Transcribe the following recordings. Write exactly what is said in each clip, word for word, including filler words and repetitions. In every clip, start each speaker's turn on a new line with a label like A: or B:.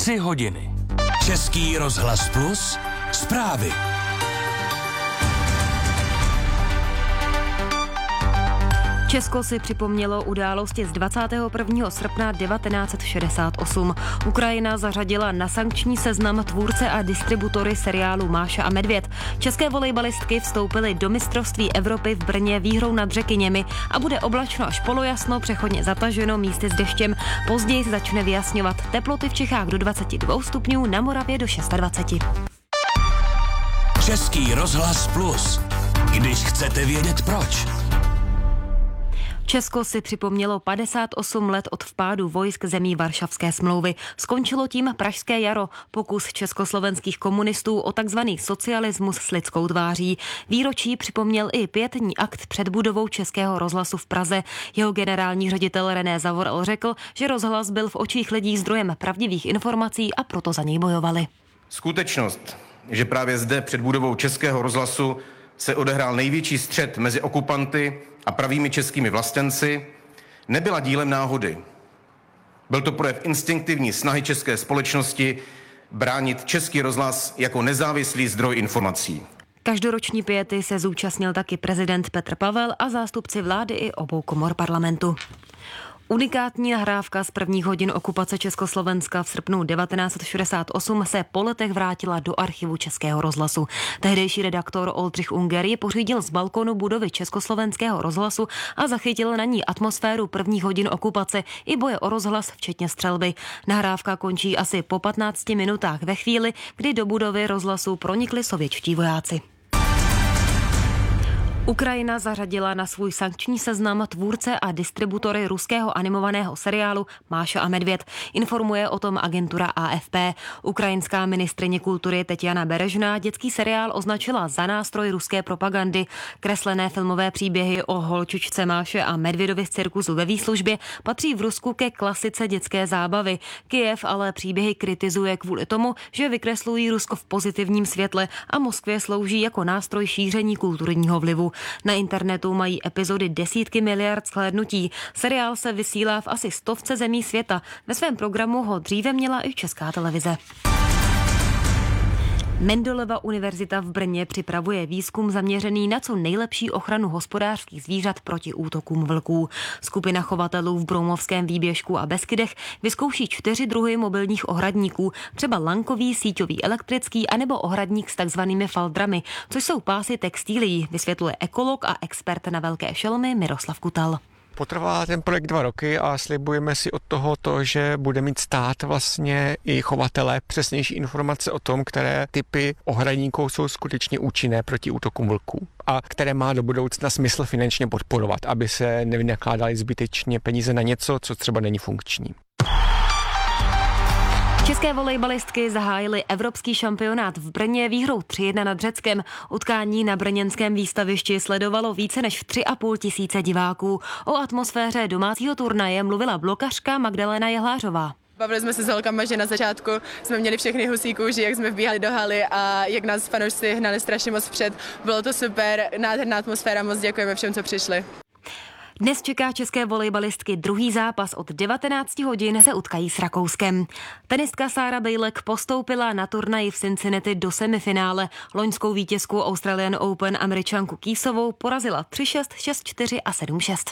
A: Tři hodiny. Český rozhlas Plus, zprávy.
B: Česko si připomnělo události z dvacátého prvního srpna devatenáct set šedesát osm. Ukrajina zařadila na sankční seznam tvůrce a distributory seriálu Máša a Medvěd. České volejbalistky vstoupily do mistrovství Evropy v Brně výhrou nad Řekyněmi a bude oblačno až polojasno, přechodně zataženo, místy s deštěm. Později se začne vyjasňovat. Teploty v Čechách do dvacet dva stupňů, na Moravě do dvacet šest.
A: Český rozhlas Plus. Když chcete vědět proč.
B: Česko si připomnělo padesát osm let od vpádu vojsk zemí Varšavské smlouvy. Skončilo tím Pražské jaro, pokus československých komunistů o takzvaný socialismus s lidskou tváří. Výročí připomněl i pietní akt před budovou Českého rozhlasu v Praze. Jeho generální ředitel René Zavorel řekl, že rozhlas byl v očích lidí zdrojem pravdivých informací a proto za něj bojovali.
C: Skutečnost, že právě zde před budovou Českého rozhlasu se odehrál největší střet mezi okupanty a pravými českými vlastenci, nebyla dílem náhody. Byl to projev instinktivní snahy české společnosti bránit Český rozhlas jako nezávislý zdroj informací.
B: Každoroční piety se zúčastnil taky prezident Petr Pavel a zástupci vlády i obou komor parlamentu. Unikátní nahrávka z prvních hodin okupace Československa v srpnu devatenáct set šedesát osm se po letech vrátila do archivu Českého rozhlasu. Tehdejší redaktor Oldřich Unger ji pořídil z balkonu budovy Československého rozhlasu a zachytil na ní atmosféru prvních hodin okupace i boje o rozhlas, včetně střelby. Nahrávka končí asi po patnácti minutách ve chvíli, kdy do budovy rozhlasu pronikli sovětští vojáci. Ukrajina zařadila na svůj sankční seznam tvůrce a distributory ruského animovaného seriálu Máša a Medvěd. Informuje o tom agentura A F P. Ukrajinská ministryně kultury Teťana Berežná dětský seriál označila za nástroj ruské propagandy. Kreslené filmové příběhy o holčičce Máše a Medvědovi z cirkusu ve výslužbě patří v Rusku ke klasice dětské zábavy. Kyjev ale příběhy kritizuje kvůli tomu, že vykreslují Rusko v pozitivním světle a Moskvě slouží jako nástroj šíření kulturního vlivu. Na internetu mají epizody desítky miliard shlédnutí. Seriál se vysílá v asi stovce zemí světa. Ve svém programu ho dříve měla i Česká televize. Mendelova univerzita v Brně připravuje výzkum zaměřený na co nejlepší ochranu hospodářských zvířat proti útokům vlků. Skupina chovatelů v Broumovském výběžku a Beskydech vyzkouší čtyři druhy mobilních ohradníků, třeba lankový, síťový, elektrický anebo ohradník s takzvanými faldrami, což jsou pásy textilií, vysvětluje ekolog a expert na velké šelmy Miroslav Kutal.
D: Potrvá ten projekt dva roky a slibujeme si od toho to, že bude mít stát vlastně i chovatele přesnější informace o tom, které typy ohradníků jsou skutečně účinné proti útokům vlků a které má do budoucna smysl finančně podporovat, aby se nevynakládaly zbytečně peníze na něco, co třeba není funkční.
B: České volejbalistky zahájily evropský šampionát v Brně výhrou tři jedna nad Řeckem. Utkání na brněnském výstavišti sledovalo více než tři a půl tisíce diváků. O atmosféře domácího turnaje mluvila blokařka Magdalena Jehlářová.
E: Bavili jsme se s holkama, že na začátku jsme měli všechny husí kůži, jak jsme vbíhali do haly a jak nás fanoušci hnali strašně moc vpřed. Bylo to super, nádherná atmosféra, moc děkujeme všem, co přišli.
B: Dnes čeká české volejbalistky druhý zápas. Od devatenáct hodin se utkají s Rakouskem. Tenistka Sára Bejlek postoupila na turnaji v Cincinnati do semifinále. Loňskou vítězku Australian Open Američanku Kýsovou porazila tři šest, šest čtyři a sedm šest.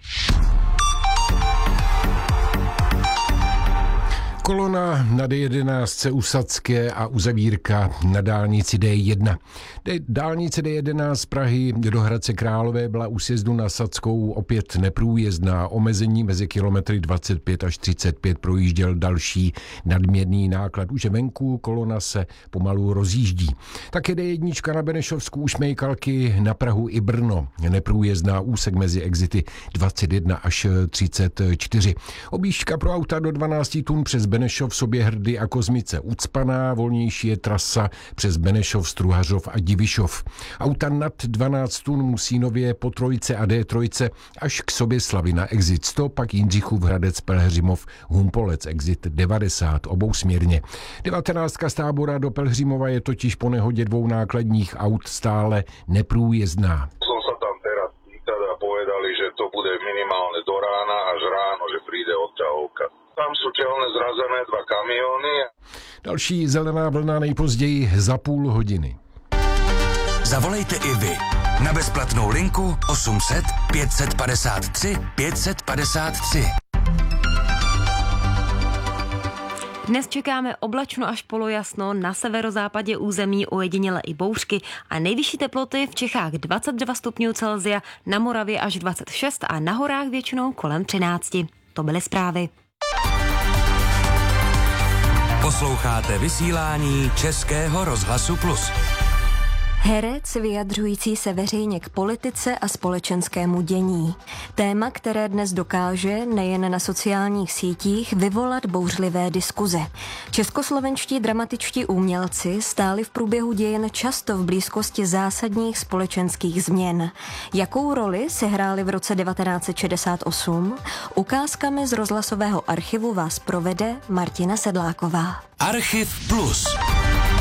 F: Kolona na D jedenáct u Sadské a uzavírka na dálnici D jedna. Dálnice D jedenáct z Prahy do Hradce Králové byla u sjezdu na Sadskou opět neprůjezdná. Omezení mezi kilometry dvacet pět až třicet pět projížděl další nadměrný náklad. Už venku kolona se pomalu rozjíždí. Také D jedna na Benešovsku u Šmejkalky, na Prahu i Brno. Neprůjezdná úsek mezi exity dvacet jedna až třicet čtyři. Objížďka pro auta do dvanáct tun přes Benešov, Soběhrdy a Kozmice ucpaná, volnější je trasa přes Benešov, Struhařov a Divišov. Auta nad dvanáct tun musí nově po Trojce a D tři až k Soběslavi na exit sto, pak Jindřichův Hradec, Pelhřimov, Humpolec, exit devadesát, obousměrně. devatenáctka z Tábora do Pelhřimova je totiž po nehodě dvou nákladních aut stále neprůjezdná.
G: Som sa tam teraz pýtali a povedali, že to bude minimálne do rána až ráno, že príde odťahovka. Tam sú sú telné zrazené dva kamiony.
F: Další zelená vlna nejpozději za půl hodiny.
A: Zavolejte i vy na bezplatnou linku osm set pět set padesát tři pět set padesát tři.
B: Dnes čekáme oblačno až polojasno, na severozápadě území ojediněle i bouřky a nejvyšší teploty v Čechách dvacet dva stupňů Celsia, na Moravě až dvacet šest a na horách většinou kolem třináct. To byly zprávy.
A: Posloucháte vysílání Českého rozhlasu Plus.
H: Herec vyjadřující se veřejně k politice a společenskému dění. Téma, které dnes dokáže nejen na sociálních sítích vyvolat bouřlivé diskuze. Českoslovenští dramatičtí umělci stáli v průběhu dějin často v blízkosti zásadních společenských změn. Jakou roli sehráli v roce devatenáct set šedesát osm? Ukázkami z rozhlasového archivu vás provede Martina Sedláková.
A: Archiv Plus.